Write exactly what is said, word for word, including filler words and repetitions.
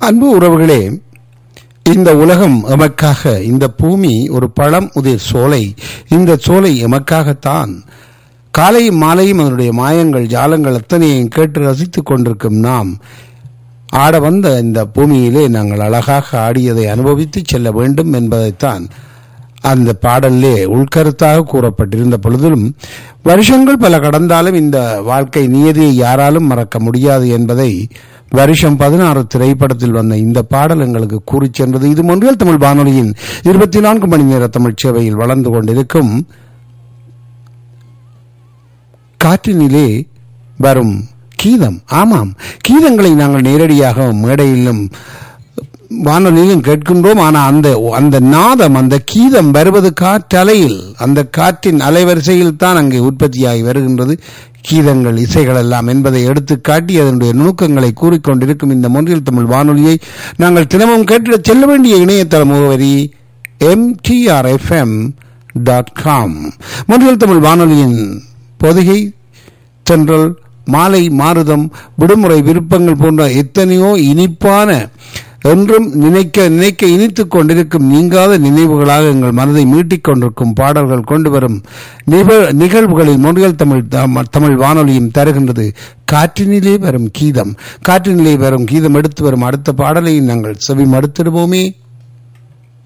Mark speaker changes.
Speaker 1: அன்பு உறவுகளே, இந்த உலகம் எமக்காக, இந்த பூமி ஒரு பழம் உதிர் சோலை. இந்த சோலை எமக்காகத்தான். காலையும் மாலையும் அதனுடைய மாயங்கள் ஜாலங்கள் அத்தனையும் கேட்டு ரசித்துக் கொண்டிருக்கும் நாம் ஆட வந்த இந்த பூமியிலே நாங்கள் அழகாக ஆடியதை அனுபவித்து செல்ல வேண்டும் என்பதைத்தான் அந்த பாடலிலே உள்கருத்தாக கூறப்பட்டிருந்த பொழுதிலும், வருஷங்கள் பல கடந்தாலும் இந்த வாழ்க்கை நியதியை யாராலும் மறக்க முடியாது என்பதை வருஷம் பதினாறு திரைப்படத்தில் வந்த இந்த பாடல் எங்களுக்கு கூறி சென்றது. இது மொன்றியல் தமிழ் வானொலியின் இருபத்தி நான்கு மணி நேர தமிழ் சேவையில் வளர்ந்து கொண்டிருக்கும் காற்றினிலே வரும் கீதம். ஆமாம், கீதங்களை நாங்கள் நேரடியாக மேடையிலும் வானொலியிலும் கேட்கின்றோம். ஆனால் அந்த அந்த நாதம், அந்த கீதம் வருவது காற்றலையில், அந்த காற்றின் அலைவரிசையில் தான் அங்கே உற்பத்தியாகி வருகின்றது கீதங்கள், இசைகள் எல்லாம் என்பதை எடுத்து காட்டி அதனுடைய நுணுக்கங்களை கூறிக்கொண்டிருக்கும் இந்த மொன்றியல் தமிழ் வானொலியை நாங்கள் தினமும் கேட்டு செல்ல வேண்டிய இணையதள முகவரி M D R F M dot com. Montreal Tamil வானொலியின் பொதிகை, தென்றல், மாலை மாறுதம், விடுமுறை விருப்பங்கள் போன்ற எத்தனையோ இனிப்பான, என்றும் நினைக்க நினைக்க இனித்துக் கொண்டிருக்கும் நீங்காத நினைவுகளாக எங்கள் மனதை மீட்டிக் கொண்டிருக்கும் பாடல்கள் கொண்டு வரும் நிகழ்வுகளில் மொழிகள் தமிழ் தமிழ் வானொலியும் தருகின்றது காற்றினிலே வரும் கீதம். காற்றினிலே வரும் கீதம் எடுத்து வரும் அடுத்த பாடலை நாங்கள் செவி மடுத்திடுவோமே.